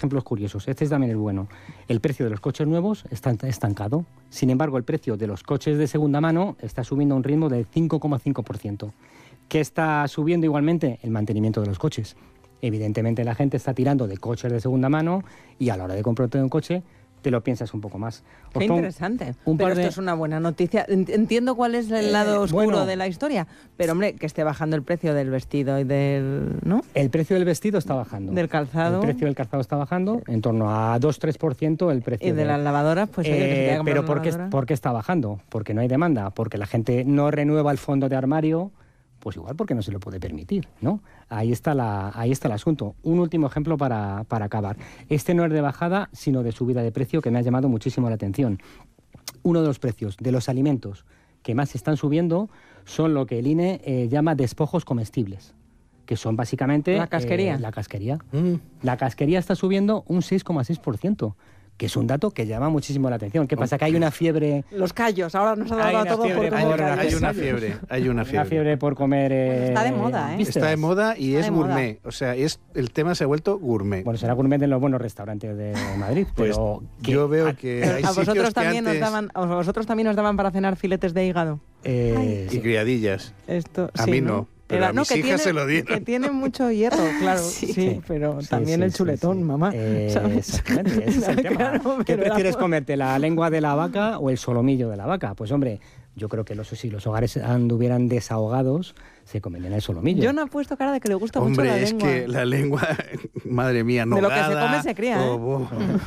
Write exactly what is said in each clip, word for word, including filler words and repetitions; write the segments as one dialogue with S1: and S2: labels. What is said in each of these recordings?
S1: ejemplos curiosos. Este también es bueno. El precio de los coches nuevos está estancado. Sin embargo, el precio de los coches de segunda mano está subiendo a un ritmo del cinco coma cinco por ciento. ¿Qué está subiendo igualmente? El mantenimiento de los coches. Evidentemente la gente está tirando de coches de segunda mano y a la hora de comprarte un coche te lo piensas un poco más.
S2: Os Qué interesante. Un pero esto de... es una buena noticia. Entiendo cuál es el lado eh, oscuro bueno, de la historia, pero hombre, que esté bajando el precio del vestido y del... ¿no?
S1: El precio del vestido está bajando.
S2: Del calzado.
S1: El precio del calzado está bajando, en torno a dos a tres por ciento el precio.
S2: Y de, de... las lavadoras, pues...
S1: Eh,
S2: oye, que se tenga que
S1: pero ¿por qué, ¿por qué está bajando? Porque no hay demanda, porque la gente no renueva el fondo de armario, pues igual porque no se lo puede permitir, ¿no? Ahí está, la, ahí está el asunto. Un último ejemplo para, para acabar. Este no es de bajada, sino de subida de precio, que me ha llamado muchísimo la atención. Uno de los precios de los alimentos que más están subiendo son lo que el I N E eh, llama despojos comestibles, que son básicamente...
S2: La casquería.
S1: Eh, la casquería. Mm. La casquería está subiendo un seis coma seis por ciento. Que es un dato que llama muchísimo la atención. ¿Qué pasa? Que hay una fiebre...
S2: Los callos, ahora nos ha dado a todos por comer
S3: callos. Hay una fiebre, hay una fiebre.
S1: Una fiebre por comer... Eh,
S2: pues está de moda, ¿eh?
S3: Vísceras. Está de moda y está es gourmet. Moda. O sea, es, el tema se ha vuelto gourmet.
S1: Bueno, será gourmet en los buenos restaurantes de Madrid,
S3: pues
S1: pero...
S3: Yo veo a, que hay
S2: a vosotros
S3: que
S2: también
S3: antes...
S2: nos daban, ¿A vosotros también nos daban para cenar filetes de hígado?
S1: Eh,
S3: y criadillas.
S2: Esto,
S3: a
S2: sí,
S3: mí no.
S2: ¿no?
S3: Pero
S2: Era,
S3: a
S2: no,
S3: mis
S2: que
S3: hijas
S2: tiene,
S3: se lo dieron.
S2: Que tiene mucho hierro, claro, sí, sí pero sí, también sí, el chuletón, sí, sí. mamá.
S1: Eh, exactamente, ese es el tema. Claro, ¿Qué prefieres la... comerte, la lengua de la vaca o el solomillo de la vaca? Pues hombre, yo creo que los, si los hogares anduvieran desahogados, se comerían el solomillo.
S2: Yo no he puesto cara de que le gusta
S3: hombre,
S2: mucho la lengua.
S3: Hombre, es que la lengua, madre mía, nogada.
S2: De lo que se come se cría, ¿eh?
S3: Oh,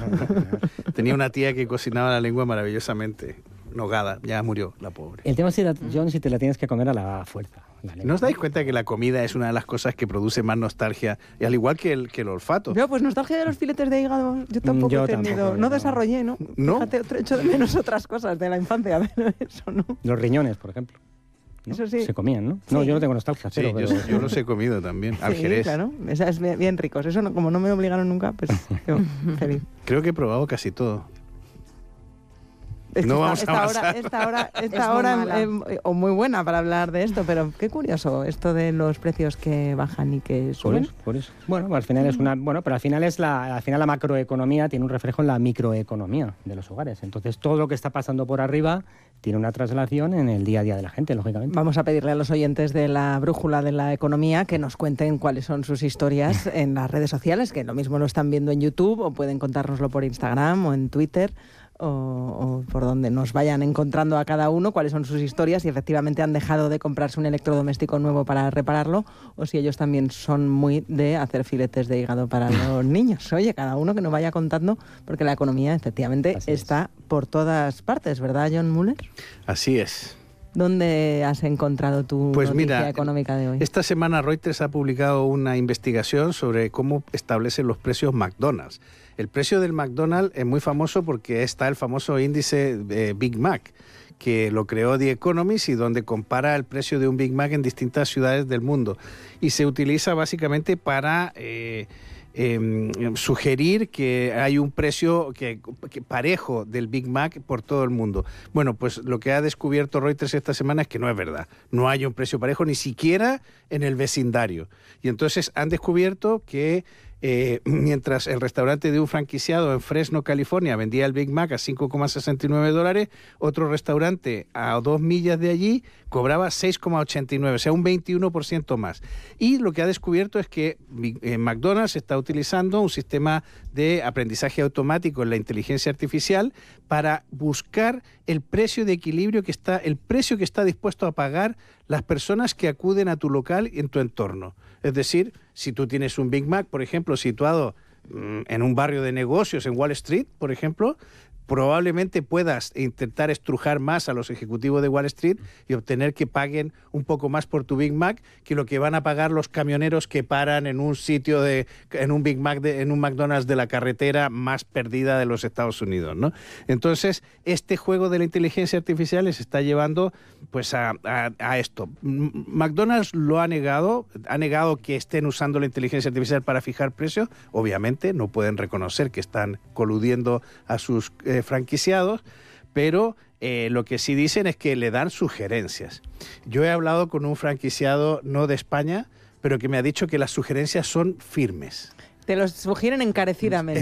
S3: oh. Tenía una tía que cocinaba la lengua maravillosamente. Nogada, ya murió la pobre.
S1: El tema es, si la, John, si te la tienes que comer a la fuerza.
S3: ¿No os dais cuenta que la comida es una de las cosas que produce más nostalgia, y al igual que el, que el olfato?
S2: Yo, pues nostalgia de los filetes de hígado, yo tampoco yo he tenido, tampoco, no, no desarrollé, ¿no?
S3: ¿No?
S2: Fíjate, he hecho de menos otras cosas de la infancia, pero eso no.
S1: Los riñones, por ejemplo. ¿No? Eso sí. Se comían, ¿no? Sí. No, yo no tengo nostalgia.
S3: Sí,
S1: pero,
S3: yo,
S1: pero...
S3: yo los he comido también, al
S2: sí,
S3: Jerez.
S2: Claro, esas es bien, bien ricos. Eso, no, como no me obligaron nunca, pues yo feliz.
S3: Creo que he probado casi todo.
S2: Es
S3: no
S2: esta,
S3: vamos
S2: esta
S3: a
S2: hora, esta hora, esta hora eh, eh, o muy buena para hablar de esto, pero qué curioso esto de los precios que bajan y que suben.
S1: Por eso, por eso. Bueno, al final es una, bueno, pero al final es la, al final la macroeconomía tiene un reflejo en la microeconomía de los hogares. Entonces todo lo que está pasando por arriba tiene una traslación en el día a día de la gente, lógicamente.
S2: Vamos a pedirle a los oyentes de la Brújula de la Economía que nos cuenten cuáles son sus historias en las redes sociales, que lo mismo lo están viendo en YouTube o pueden contárnoslo por Instagram o en Twitter. O, o por donde nos vayan encontrando a cada uno, cuáles son sus historias, si efectivamente han dejado de comprarse un electrodoméstico nuevo para repararlo, o si ellos también son muy de hacer filetes de hígado para los niños. Oye, cada uno que nos vaya contando, porque la economía efectivamente Así está es. por todas partes, ¿verdad, John Muller?
S3: Así es.
S2: ¿Dónde has encontrado tu
S3: pues
S2: noticia
S3: mira,
S2: económica de hoy?
S3: Esta semana Reuters ha publicado una investigación sobre cómo establecen los precios McDonald's. El precio del McDonald's es muy famoso porque está el famoso índice eh, Big Mac, que lo creó The Economist y donde compara el precio de un Big Mac en distintas ciudades del mundo. Y se utiliza básicamente para... Eh, Eh, sugerir que hay un precio que, que parejo del Big Mac por todo el mundo. Bueno, pues lo que ha descubierto Reuters esta semana es que no es verdad. No hay un precio parejo ni siquiera en el vecindario. Y entonces han descubierto que eh, mientras el restaurante de un franquiciado en Fresno, California, vendía el Big Mac a cinco coma sesenta y nueve dólares, otro restaurante a dos millas de allí cobraba seis coma ochenta y nueve, o sea, un veintiuno por ciento más. Y lo que ha descubierto es que eh, McDonald's está utilizando un sistema de aprendizaje automático en la inteligencia artificial para buscar el precio de equilibrio que está, el precio que está dispuesto a pagar las personas que acuden a tu local y en tu entorno. Es decir, si tú tienes un Big Mac, por ejemplo, situado mmm, en un barrio de negocios, en Wall Street, por ejemplo, probablemente puedas intentar estrujar más a los ejecutivos de Wall Street y obtener que paguen un poco más por tu Big Mac que lo que van a pagar los camioneros que paran en un sitio de, en un Big Mac, de, en un McDonald's de la carretera más perdida de los Estados Unidos, ¿no? Entonces, este juego de la inteligencia artificial les está llevando pues a, a, a esto. McDonald's lo ha negado, ha negado que estén usando la inteligencia artificial para fijar precios. Obviamente, no pueden reconocer que están coludiendo a sus eh, franquiciados, pero eh, lo que sí dicen es que le dan sugerencias. Yo he hablado con un franquiciado no de España, pero que me ha dicho que las sugerencias son firmes.
S2: Te los sugieren encarecidamente.